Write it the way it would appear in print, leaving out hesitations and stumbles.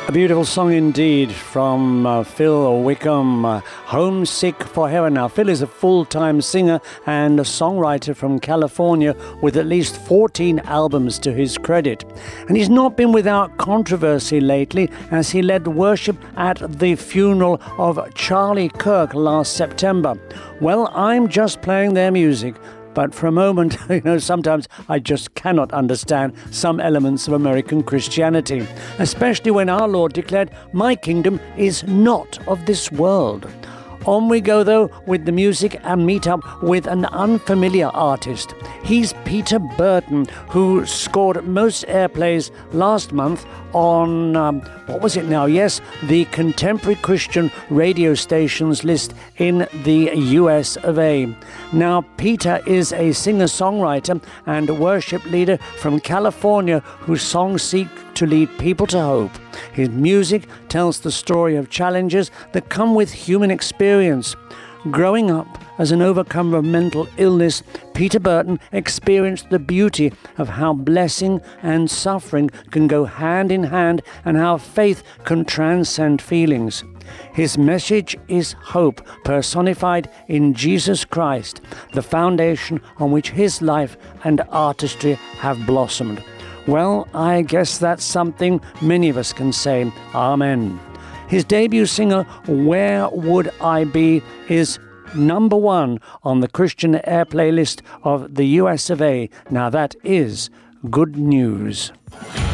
A beautiful song indeed from Phil Wickham, Homesick for Heaven. Now, Phil is a full-time singer and a songwriter from California with at least 14 albums to his credit. And he's not been without controversy lately as he led worship at the funeral of Charlie Kirk last September. Well, I'm just playing their music. But for a moment, sometimes I just cannot understand some elements of American Christianity, especially when our Lord declared, "My kingdom is not of this world." On we go, though, with the music and meet up with an unfamiliar artist. He's Peter Burton, who scored most airplays last month on, the Contemporary Christian radio stations list in the US of A. Now, Peter is a singer-songwriter and a worship leader from California whose songs seek to lead people to hope. His music tells the story of challenges that come with human experience. Growing up as an overcomer of mental illness, Peter Burton experienced the beauty of how blessing and suffering can go hand in hand and how faith can transcend feelings. His message is hope personified in Jesus Christ, the foundation on which his life and artistry have blossomed. Well, I guess that's something many of us can say. Amen. His debut single, Where Would I Be, is number 1 on the Christian airplay list of the US of A. Now that is good news.